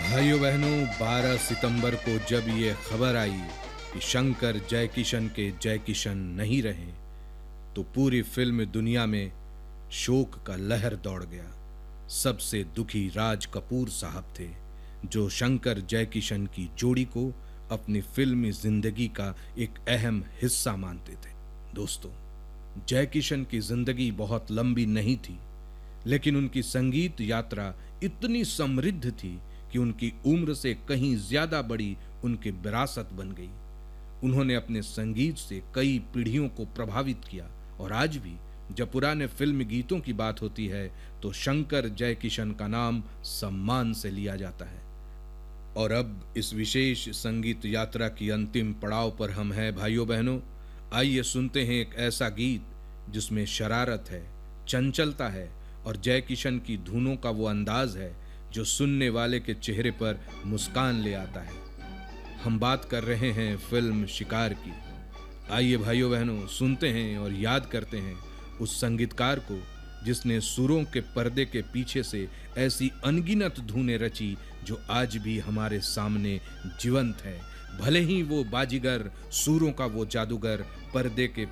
भाइयों बहनों, 12 सितंबर को जब ये खबर आई कि शंकर जयकिशन के जयकिशन नहीं रहे, तो पूरी फिल्म दुनिया में शोक का लहर दौड़ गया। सबसे दुखी राज कपूर साहब थे, जो शंकर जयकिशन की जोड़ी को अपनी फिल्मी जिंदगी का एक अहम हिस्सा मानते थे। दोस्तों, जयकिशन की जिंदगी बहुत लंबी नहीं थी, लेकिन उनकी संगीत यात्रा इतनी समृद्ध थी कि उनकी उम्र से कहीं ज्यादा बड़ी उनकी विरासत बन गई। उन्होंने अपने संगीत से कई पीढ़ियों को प्रभावित किया और आज भी जब पुराने फिल्म गीतों की बात होती है तो शंकर जयकिशन का नाम सम्मान से लिया जाता है। और अब इस विशेष संगीत यात्रा की अंतिम पड़ाव पर हम हैं भाइयों बहनों। आइए सुनते हैं एक ऐसा गीत जिसमें शरारत है, चंचलता है और जयकिशन की धुनों का वो अंदाज है जो सुनने वाले के चेहरे पर मुस्कान ले आता है। हम बात कर रहे हैं फिल्म शिकार की। आइए भाइयों बहनों, सुनते हैं और याद करते हैं उस संगीतकार को जिसने सुरों के पर्दे के पीछे से ऐसी अनगिनत धुनें रची जो आज भी हमारे सामने जीवंत है। भले ही वो बाजीगर, सुरों का वो जादूगर पर्दे के